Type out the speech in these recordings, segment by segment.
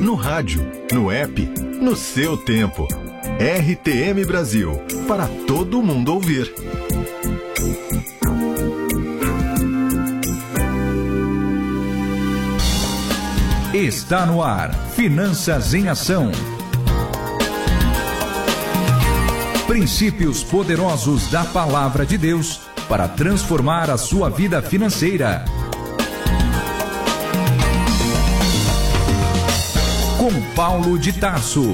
no rádio, no app, no seu tempo. RTM Brasil, para todo mundo ouvir. Está no ar, Finanças em Ação. Princípios poderosos da Palavra de Deus para transformar a sua vida financeira. Com Paulo de Tarso.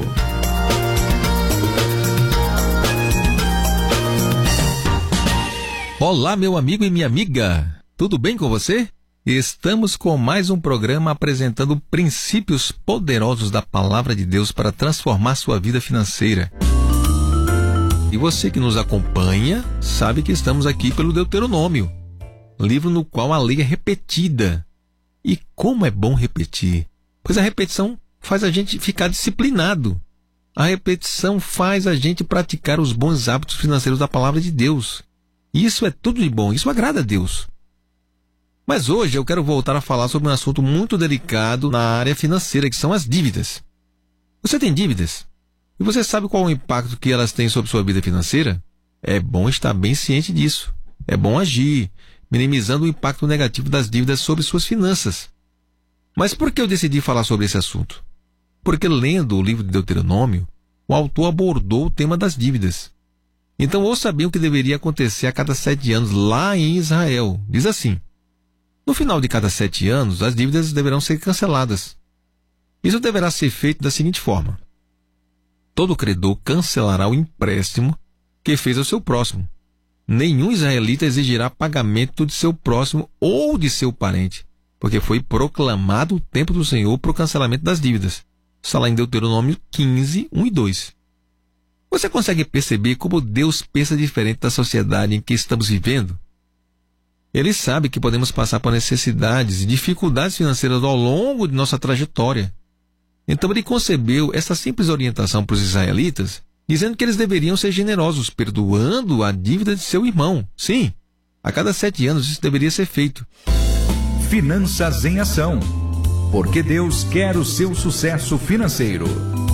Olá, meu amigo e minha amiga. Tudo bem com você? Estamos com mais um programa apresentando princípios poderosos da Palavra de Deus para transformar sua vida financeira. E você que nos acompanha sabe que estamos aqui pelo Deuteronômio, livro no qual a lei é repetida. E como é bom repetir, pois a repetição faz a gente ficar disciplinado. A repetição faz a gente praticar os bons hábitos financeiros da Palavra de Deus. E isso é tudo de bom, isso agrada a Deus. Mas hoje eu quero voltar a falar sobre um assunto muito delicado na área financeira, que são as dívidas. Você tem dívidas? E você sabe qual é o impacto que elas têm sobre sua vida financeira? É bom estar bem ciente disso. É bom agir, minimizando o impacto negativo das dívidas sobre suas finanças. Mas por que eu decidi falar sobre esse assunto? Porque lendo o livro de Deuteronômio, o autor abordou o tema das dívidas. Então ouça bem o que deveria acontecer a cada 7 anos lá em Israel. Diz assim: no final de cada 7 anos, as dívidas deverão ser canceladas. Isso deverá ser feito da seguinte forma: todo credor cancelará o empréstimo que fez ao seu próximo. Nenhum israelita exigirá pagamento de seu próximo ou de seu parente, porque foi proclamado o tempo do Senhor para o cancelamento das dívidas. Está lá em Deuteronômio 15, 1 e 2. Você consegue perceber como Deus pensa diferente da sociedade em que estamos vivendo? Ele sabe que podemos passar por necessidades e dificuldades financeiras ao longo de nossa trajetória. Então ele concebeu essa simples orientação para os israelitas, dizendo que eles deveriam ser generosos, perdoando a dívida de seu irmão. Sim, a cada 7 anos isso deveria ser feito. Finanças em Ação. Porque Deus quer o seu sucesso financeiro.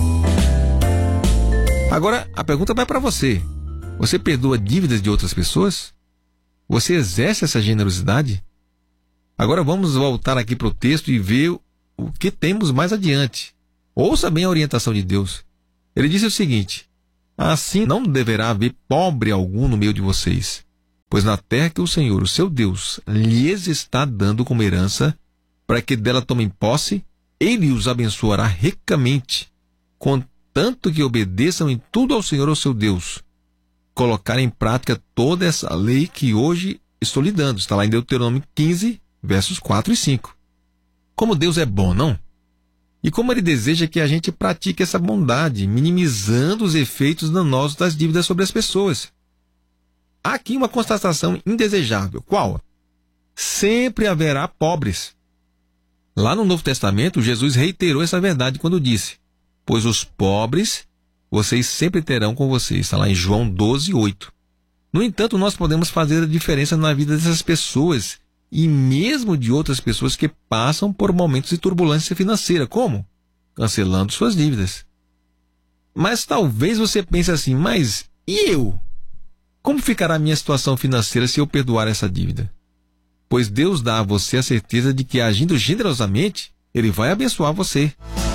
Agora, a pergunta vai para você. Você perdoa dívidas de outras pessoas? Você exerce essa generosidade? Agora vamos voltar aqui para o texto e ver o que temos mais adiante. Ouça bem a orientação de Deus. Ele disse o seguinte: assim não deverá haver pobre algum no meio de vocês, pois na terra que o Senhor, o seu Deus, lhes está dando como herança, para que dela tomem posse, ele os abençoará ricamente, contanto que obedeçam em tudo ao Senhor, o seu Deus. Colocar em prática toda essa lei que hoje estou lhe dando. Está lá em Deuteronômio 15, versos 4 e 5. Como Deus é bom, não? E como Ele deseja que a gente pratique essa bondade, minimizando os efeitos danosos das dívidas sobre as pessoas. Há aqui uma constatação indesejável. Qual? Sempre haverá pobres. Lá no Novo Testamento, Jesus reiterou essa verdade quando disse: pois os pobres vocês sempre terão com vocês. Está lá em João 12, 8. No entanto, nós podemos fazer a diferença na vida dessas pessoas e mesmo de outras pessoas que passam por momentos de turbulência financeira. Como? Cancelando suas dívidas. Mas talvez você pense assim: mas e eu? Como ficará a minha situação financeira se eu perdoar essa dívida? Pois Deus dá a você a certeza de que, agindo generosamente, Ele vai abençoar você.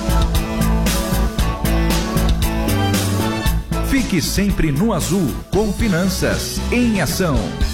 Fique sempre no azul com Finanças em Ação.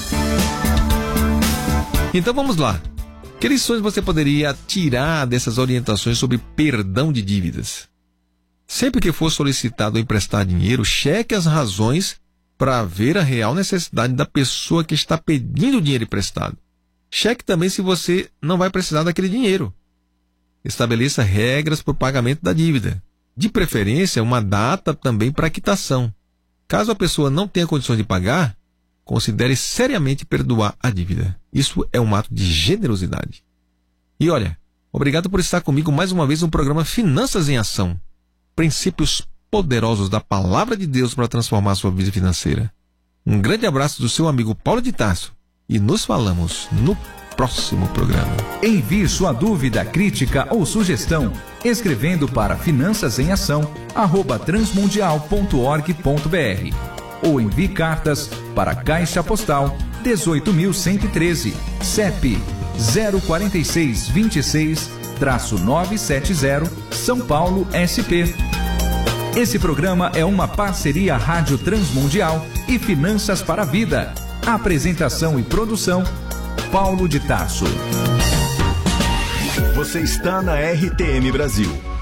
Então vamos lá. Que lições você poderia tirar dessas orientações sobre perdão de dívidas? Sempre que for solicitado ou emprestar dinheiro, cheque as razões para ver a real necessidade da pessoa que está pedindo o dinheiro emprestado. Cheque também se você não vai precisar daquele dinheiro. Estabeleça regras para o pagamento da dívida. De preferência, uma data também para quitação. Caso a pessoa não tenha condições de pagar, considere seriamente perdoar a dívida. Isso é um ato de generosidade. E olha, obrigado por estar comigo mais uma vez no programa Finanças em Ação. Princípios poderosos da Palavra de Deus para transformar a sua vida financeira. Um grande abraço do seu amigo Paulo de Tarso. E nos falamos no próximo programa. Envie sua dúvida, crítica ou sugestão escrevendo para finançasemação@transmundial.org.br ou envie cartas para Caixa Postal 18.113, CEP 04626-970, São Paulo, SP. Esse programa é uma parceria Rádio Transmundial e Finanças para a Vida. Apresentação e produção, Paulo de Tarso. Você está na RTM Brasil.